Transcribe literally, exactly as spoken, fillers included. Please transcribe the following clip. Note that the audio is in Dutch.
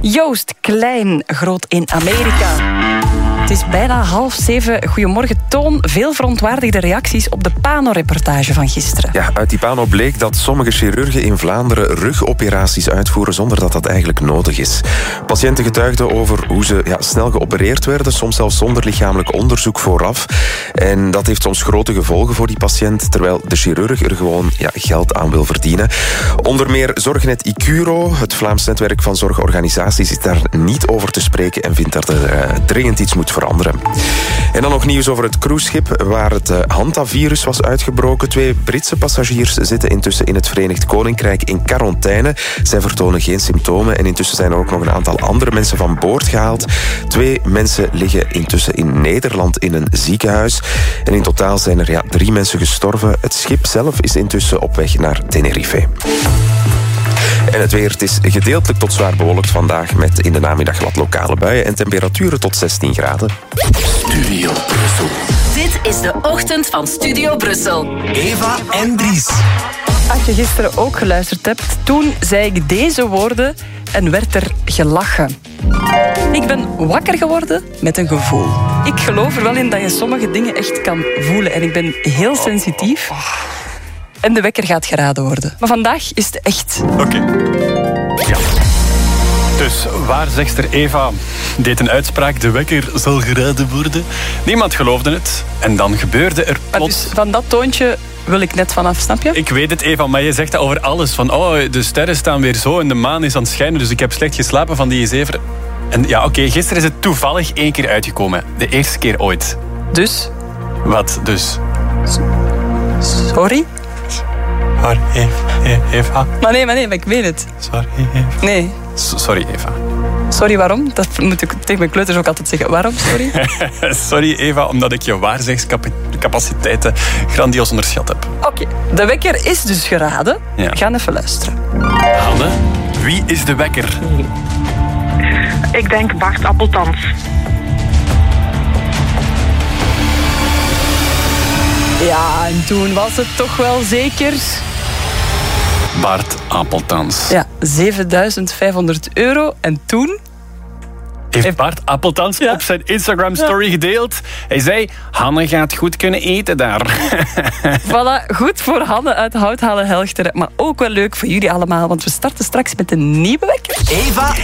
Joost Klein, groot in Amerika. Het is bijna half zeven. Goedemorgen, Toon. Veel verontwaardigde reacties op de Pano-reportage van gisteren. Ja, uit die Pano bleek dat sommige chirurgen in Vlaanderen rugoperaties uitvoeren zonder dat dat eigenlijk nodig is. Patiënten getuigden over hoe ze ja, snel geopereerd werden, soms zelfs zonder lichamelijk onderzoek vooraf. En dat heeft soms grote gevolgen voor die patiënt, terwijl de chirurg er gewoon ja, geld aan wil verdienen. Onder meer Zorgnet Icuro, het Vlaams netwerk van zorgorganisaties, is daar niet over te spreken en vindt dat er uh, dringend iets moet veranderen. En dan nog nieuws over het cruiseschip waar het uh, Hantavirus was uitgebroken. Twee Britse passagiers zitten intussen in het Verenigd Koninkrijk in quarantaine. Zij vertonen geen symptomen en intussen zijn er ook nog een aantal andere mensen van boord gehaald. Twee mensen liggen intussen in Nederland in een ziekenhuis. En in totaal zijn er ja, drie mensen gestorven. Het schip zelf is intussen op weg naar Tenerife. En het weer, het is gedeeltelijk tot zwaar bewolkt vandaag met in de namiddag wat lokale buien en temperaturen tot zestien graden. Studio Brussel. Dit is de ochtend van Studio Brussel. Eva en Dries. Als je gisteren ook geluisterd hebt, toen zei ik deze woorden en werd er gelachen. Ik ben wakker geworden met een gevoel. Ik geloof er wel in dat je sommige dingen echt kan voelen en ik ben heel sensitief. En de wekker gaat geraden worden. Maar vandaag is het echt. Oké. Okay. Ja. Dus waarzegster Eva deed een uitspraak. De wekker zal geraden worden. Niemand geloofde het. En dan gebeurde er plots... Dus van dat toontje wil ik net vanaf, snap je? Ik weet het, Eva, maar je zegt dat over alles. Van, oh, de sterren staan weer zo en de maan is aan het schijnen. Dus ik heb slecht geslapen van die zeven. En ja, oké, okay, gisteren is het toevallig één keer uitgekomen. De eerste keer ooit. Dus? Wat dus? Sorry? Sorry, Eva. Maar nee, maar nee, maar ik weet het. Sorry, Eva. Nee. S- sorry, Eva. Sorry, waarom? Dat moet ik tegen mijn kleuters ook altijd zeggen. Waarom, sorry? Sorry, Eva, omdat ik je waarzegcapaciteiten grandioos onderschat heb. Oké, okay. De wekker is dus geraden. Ja. We gaan even luisteren. Hanne, wie is de wekker? Ik denk Bart Appeltans. Ja, en toen was het toch wel zeker... Bart Appeltans. Ja, zevenduizend vijfhonderd euro. En toen... Heeft Bart Appeltans ja. op zijn Instagram-story ja. gedeeld. Hij zei, Hanne gaat goed kunnen eten daar. Voilà, goed voor Hanne uit Houthalen Helchteren. Maar ook wel leuk voor jullie allemaal, want we starten straks met een nieuwe wekker. Eva